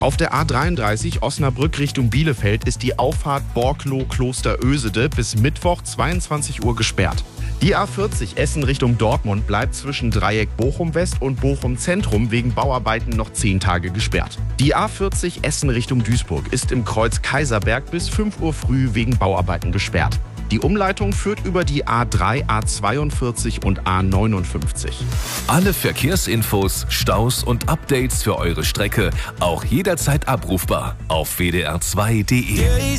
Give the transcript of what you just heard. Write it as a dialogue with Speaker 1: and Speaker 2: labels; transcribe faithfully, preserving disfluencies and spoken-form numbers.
Speaker 1: Auf der A dreiunddreißig Osnabrück Richtung Bielefeld ist die Auffahrt Borkloh-Klosterösede bis Mittwoch zweiundzwanzig Uhr gesperrt. Die A vierzig Essen Richtung Dortmund bleibt zwischen Dreieck Bochum-West und Bochum-Zentrum wegen Bauarbeiten noch zehn Tage gesperrt. Die A vierzig Essen Richtung Duisburg ist im Kreuz Kaiserberg bis fünf Uhr früh wegen Bauarbeiten gesperrt. Die Umleitung führt über die A drei, A zweiundvierzig und A neunundfünfzig.
Speaker 2: Alle Verkehrsinfos, Staus und Updates für eure Strecke auch jederzeit abrufbar auf w d r zwei punkt d e.